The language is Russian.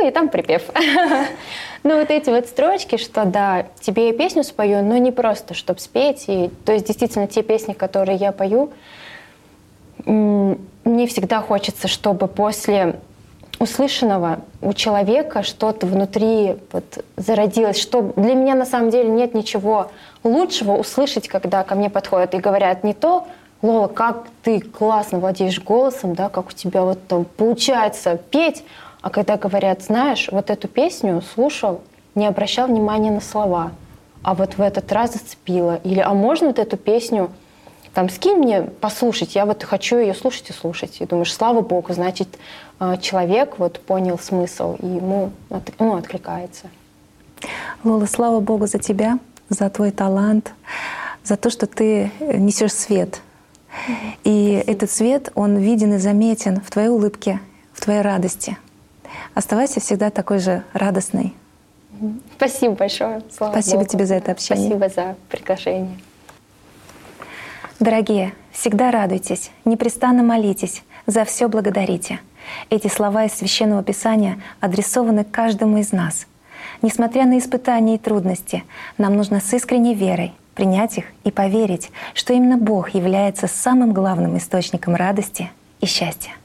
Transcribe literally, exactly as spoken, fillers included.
Ну и там припев. Ну вот эти вот строчки, что да, тебе я песню спою, но не просто, чтобы спеть. И, то есть действительно те песни, которые я пою, мне всегда хочется, чтобы после услышанного у человека что-то внутри вот зародилось. Что для меня на самом деле нет ничего лучшего услышать, когда ко мне подходят и говорят не то: Лола, как ты классно владеешь голосом, да, как у тебя вот там получается петь. А когда говорят, знаешь, вот эту песню слушал, не обращал внимания на слова, а вот в этот раз зацепило. Или, а можно вот эту песню, там, скинь мне послушать, я вот хочу ее слушать и слушать. И думаешь, слава Богу, значит, человек вот понял смысл, и ему ну, откликается. Лола, слава Богу за тебя, за твой талант, за то, что ты несешь свет. И Спасибо. Этот свет, он виден и заметен в твоей улыбке, в твоей радости. Оставайся всегда такой же радостной. Спасибо большое. Слава Спасибо Богу. тебе за это общение. Спасибо за приглашение. Дорогие, всегда радуйтесь, непрестанно молитесь, за все благодарите. Эти слова из Священного Писания адресованы каждому из нас. Несмотря на испытания и трудности, нам нужно с искренней верой принять их и поверить, что именно Бог является самым главным источником радости и счастья.